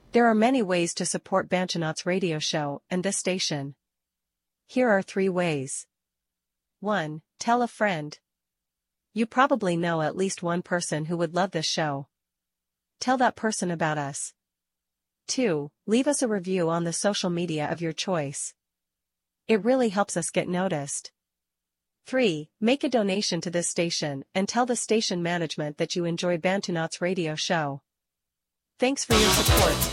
There are many ways to support Bantanauts radio show and this station. Here are 3 ways. 1. Tell a friend. You probably know at least one person who would love this show. Tell that person about us. 2. Leave us a review on the social media of your choice. It really helps us get noticed. 3. Make a donation to this station and tell the station management that you enjoy Bantanauts radio show. Thanks for your support.